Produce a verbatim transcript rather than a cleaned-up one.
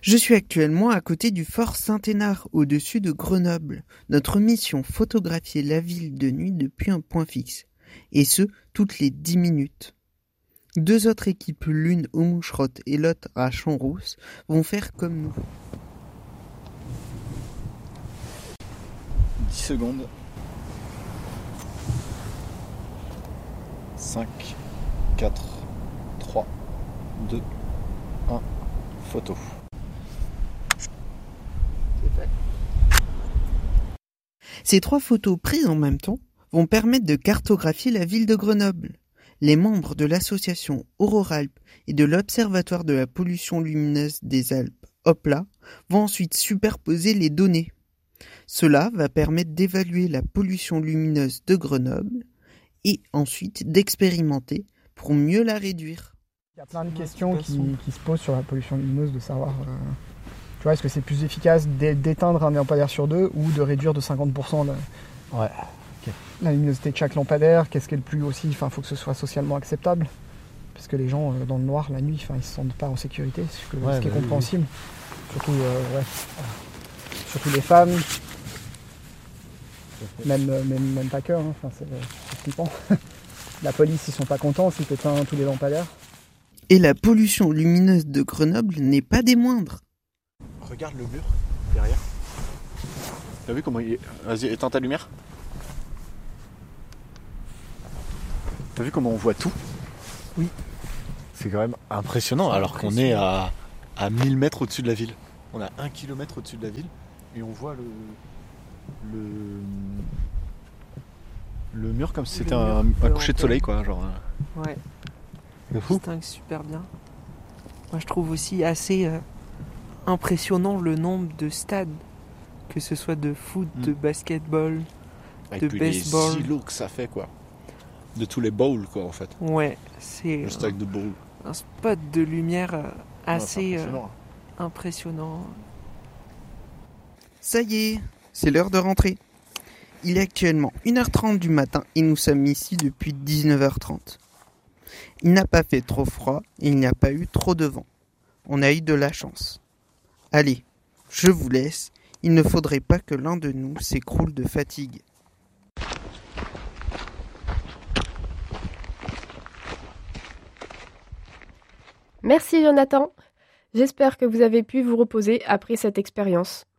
Je suis actuellement à côté du fort Saint-Hénard, au-dessus de Grenoble. Notre mission, photographier la ville de nuit depuis un point fixe. Et ce, toutes les dix minutes. Deux autres équipes, l'une au Moucherotte et l'autre à Champs-Rousse, vont faire comme nous. dix secondes. cinq, quatre, trois, deux, un, photo. Ces trois photos prises en même temps vont permettre de cartographier la ville de Grenoble. Les membres de l'association Auroralpes et de l'Observatoire de la pollution lumineuse des Alpes, OPLA, vont ensuite superposer les données. Cela va permettre d'évaluer la pollution lumineuse de Grenoble et ensuite d'expérimenter pour mieux la réduire. Il y a plein de questions qui, qui se posent sur la pollution lumineuse, de savoir, euh, tu vois, est-ce que c'est plus efficace d'éteindre un lampadaire sur deux ou de réduire de cinquante pour cent la, ouais. okay. la luminosité de chaque lampadaire. Qu'est-ce qui est le plus aussi, enfin, il faut que ce soit socialement acceptable, parce que les gens euh, dans le noir la nuit, enfin, ils se sentent pas en sécurité, ce, que, ouais, ce qui est bah, compréhensible. Oui. Surtout, euh, ouais, surtout les femmes. Même, même, même pas que, hein. Enfin, c'est, c'est flippant. La police, ils sont pas contents s'ils éteignent tous les lampadaires. Et la pollution lumineuse de Grenoble n'est pas des moindres. Regarde le mur derrière. T'as vu comment il est... Vas-y, éteins ta lumière. T'as vu comment on voit tout? Oui. C'est quand même impressionnant, c'est alors impressionnant. Qu'on est à, à mille mètres au-dessus de la ville. On a un kilomètre au-dessus de la ville et on voit le... le le mur comme si c'était un, un coucher de soleil quoi, genre. Ouais. On distingue super bien. Moi je trouve aussi assez euh, impressionnant le nombre de stades, que ce soit de foot, mmh. de basketball, et de puis baseball. Les silos que ça fait quoi. De tous les bowls quoi en fait. Ouais, c'est le stade de bowl. Un spot de lumière euh, assez ouais, impressionnant. Euh, impressionnant. Ça y est, c'est l'heure de rentrer. Il est actuellement une heure trente du matin et nous sommes ici depuis dix-neuf heures trente. Il n'a pas fait trop froid et il n'y a pas eu trop de vent. On a eu de la chance. Allez, je vous laisse. Il ne faudrait pas que l'un de nous s'écroule de fatigue. Merci Jonathan. J'espère que vous avez pu vous reposer après cette expérience.